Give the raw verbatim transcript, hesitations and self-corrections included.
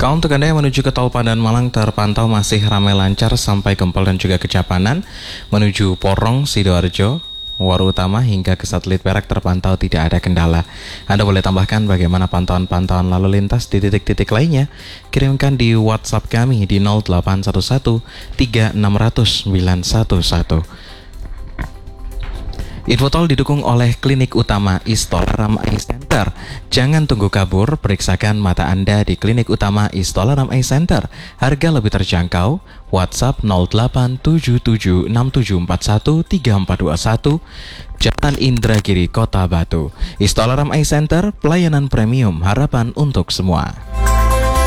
Kalau untuk Anda yang menuju ke Tol Padan Malang terpantau masih ramai lancar sampai Gempol dan juga Kejapanan. Menuju Porong, Sidoarjo, Waru Utama hingga ke Satelit Perak terpantau tidak ada kendala. Anda boleh tambahkan bagaimana pantauan-pantauan lalu lintas di titik-titik lainnya. Kirimkan di WhatsApp kami di nol delapan satu satu tiga enam nol nol sembilan satu satu. Info tol didukung oleh Klinik Utama Istolaram Eye Center. Jangan tunggu kabur, periksakan mata Anda di Klinik Utama Istolaram Eye Center. Harga lebih terjangkau. WhatsApp nol delapan tujuh tujuh enam tujuh empat satu tiga empat dua satu. Jalan Indragiri, Kota Batu. Istolaram Eye Center, pelayanan premium, harapan untuk semua.